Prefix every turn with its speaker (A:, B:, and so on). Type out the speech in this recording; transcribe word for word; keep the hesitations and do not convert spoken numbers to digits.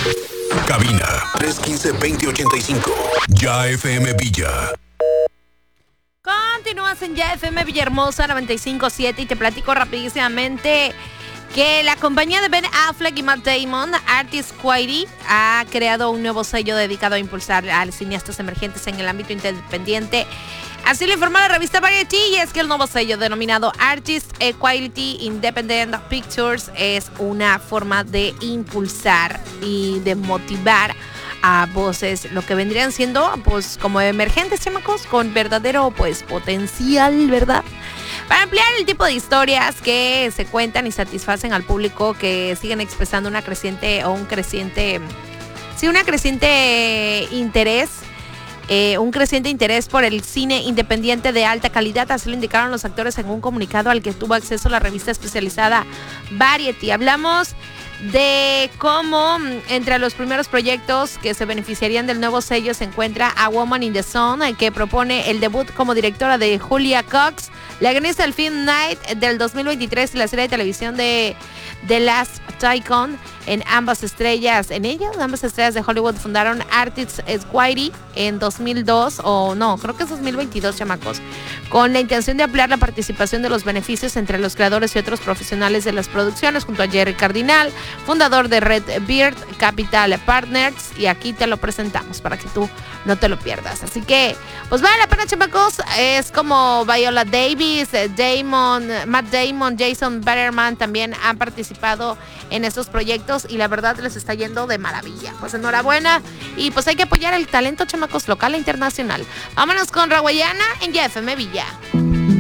A: Cabina tres uno cinco, dos cero ocho cinco. Ya F M Villa.
B: Continúas en Ya F M Villahermosa noventa y cinco punto siete y te platico rapidísimamente que la compañía de Ben Affleck y Matt Damon, Artist Quality, ha creado un nuevo sello dedicado a impulsar a los cineastas emergentes en el ámbito independiente. Así lo informó la revista Variety, y es que el nuevo sello denominado Artist Quality Independent Pictures es una forma de impulsar y de motivar a voces, lo que vendrían siendo pues como emergentes, chamacos, con verdadero pues potencial, ¿verdad? Para ampliar el tipo de historias que se cuentan y satisfacen al público, que siguen expresando una creciente o un creciente, sí, una creciente interés, eh, un creciente interés por el cine independiente de alta calidad, así lo indicaron los actores en un comunicado al que tuvo acceso la revista especializada Variety. Hablamos de cómo entre los primeros proyectos que se beneficiarían del nuevo sello se encuentra A Woman in the Sun, que propone el debut como directora de Julia Cox, la guionista del film Night del dos mil veintitrés y la serie de televisión de The Last Tycoon. En ambas estrellas, en ellas, ambas estrellas de Hollywood fundaron Artist Quality en dos mil dos, o no, creo que es dos mil veintidós, chamacos, con la intención de ampliar la participación de los beneficios entre los creadores y otros profesionales de las producciones, junto a Jerry Cardinal, fundador de Red Beard Capital Partners, y aquí te lo presentamos para que tú no te lo pierdas. Así que, pues vale la pena, chamacos. Es como Viola Davis, Damon, Matt Damon, Jason Bateman también han participado en estos proyectos y la verdad les está yendo de maravilla. Pues enhorabuena, y pues hay que apoyar el talento, chamacos, local e internacional. Vámonos con Rawayana en Ya F M Villa.